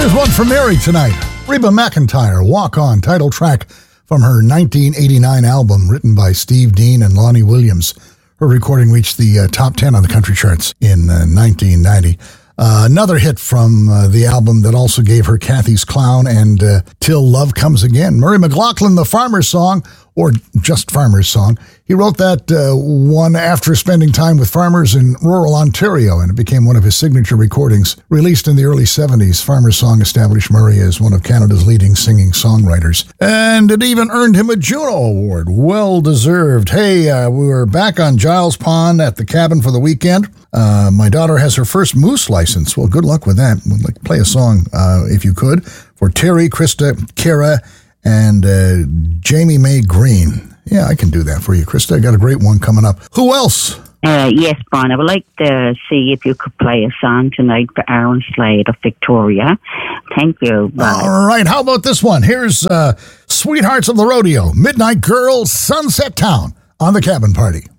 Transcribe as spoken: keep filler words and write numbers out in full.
Here's one for Mary tonight. Reba McEntire, Walk On, title track from her nineteen eighty-nine album written by Steve Dean and Lonnie Williams. Her recording reached the uh, top ten on the country charts in uh, nineteen ninety. Uh, another hit from uh, the album that also gave her Kathy's Clown and uh, Till Love Comes Again. Murray McLaughlin, The Farmer's Song, or just Farmer's Song. He wrote that uh, one after spending time with farmers in rural Ontario, and it became one of his signature recordings. Released in the early seventies, Farmer's Song established Murray as one of Canada's leading singing songwriters. And it even earned him a Juno Award. Well-deserved. Hey, uh, we were back on Giles Pond at the cabin for the weekend. Uh, my daughter has her first moose license. Well, good luck with that. We'd like to play a song, uh, if you could, for Terry, Krista, Kara, and uh, Jamie Mae Green. Yeah, I can do that for you, Krista. I got a great one coming up. Who else? Uh, yes, Bon, I would like to see if you could play a song tonight for Aaron Slade of Victoria. Thank you. Bye. All right, how about this one? Here's uh, Sweethearts of the Rodeo, Midnight Girls, Sunset Town on the Cabin Party.